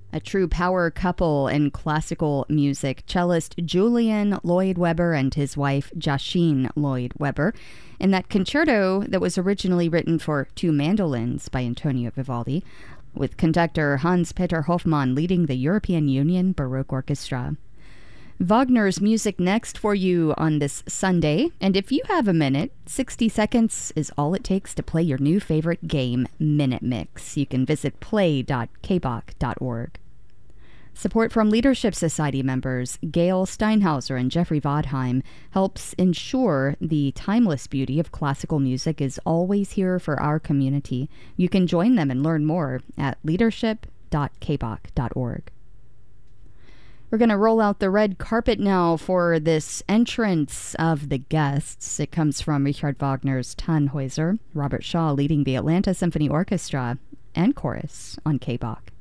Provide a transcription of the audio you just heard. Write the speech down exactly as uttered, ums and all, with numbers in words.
A true power couple in classical music, cellist Julian Lloyd Webber and his wife Joshine Lloyd Webber, in that concerto that was originally written for two mandolins by Antonio Vivaldi, with conductor Hans-Peter Hoffmann leading the European Union Baroque Orchestra. Wagner's music next for you on this Sunday, and if you have a minute, sixty seconds is all it takes to play your new favorite game, Minute Mix. You can visit play dot k b o c dot org. Support from Leadership Society members Gail Steinhauser and Jeffrey Vodheim helps ensure the timeless beauty of classical music is always here for our community. You can join them and learn more at leadership dot k b o c dot org. We're going to roll out the red carpet now for this entrance of the guests. It comes from Richard Wagner's Tannhäuser, Robert Shaw leading the Atlanta Symphony Orchestra and chorus on K B O C.